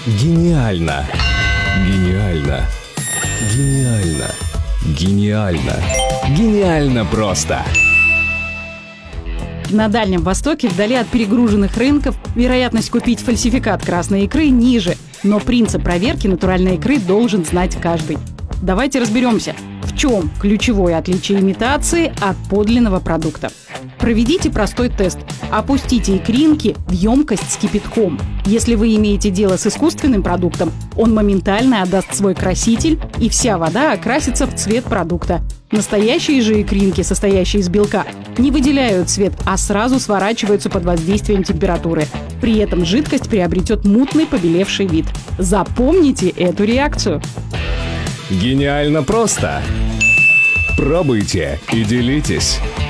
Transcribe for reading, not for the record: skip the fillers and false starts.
Гениально! Гениально! Гениально! Гениально! Гениально просто! На Дальнем Востоке, вдали от перегруженных рынков, вероятность купить фальсификат красной икры ниже. Но принцип проверки натуральной икры должен знать каждый. Давайте разберемся, в чем ключевое отличие имитации от подлинного продукта. Проведите простой тест. Опустите икринки в емкость с кипятком. Если вы имеете дело с искусственным продуктом, он моментально отдаст свой краситель, и вся вода окрасится в цвет продукта. Настоящие же икринки, состоящие из белка, не выделяют цвет, а сразу сворачиваются под воздействием температуры. При этом жидкость приобретет мутный побелевший вид. Запомните эту реакцию. Гениально просто! Пробуйте и делитесь!